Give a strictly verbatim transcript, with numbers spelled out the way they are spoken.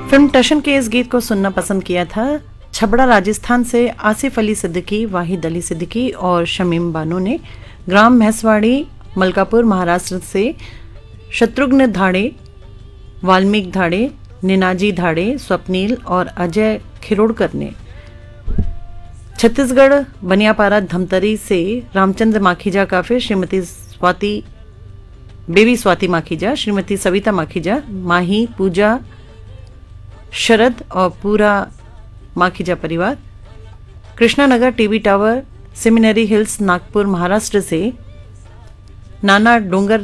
Film टशन के इस गीत को सुनना पसंद किया था छबड़ा राजस्थान से आसिफ अली सिद्दीकी, वाहिद अली सिद्दीकी और शमीम बानो ने। ग्राम महसवाड़ी मलकापुर महाराष्ट्र से शत्रुघ्न धाड़े, वाल्मीकि धाड़े, निनाजी धाड़े, स्वप्नील और अजय खिरोड़कर ने। छत्तीसगढ़ बनियापारा धमतरी से रामचंद्र माखीजा काफिर, श्रीमती स्वाति बेबी स्वाति माखीजा, श्रीमती सविता माखीजा, माही, पूजा, शरद और पूरा माखीजा परिवार। Krishnanagar TV tower, seminary hills, Nagpur Maharashtra से नाना डोंगर